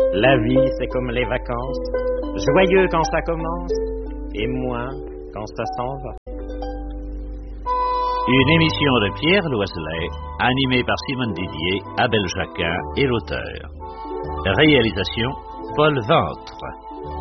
La vie, c'est comme les vacances, joyeux quand ça commence, et moins quand ça s'en va. Une émission de Pierre Loiselet, animée par Simone Didier, Abel Jacquin et l'auteur. Réalisation, Paul Ventre.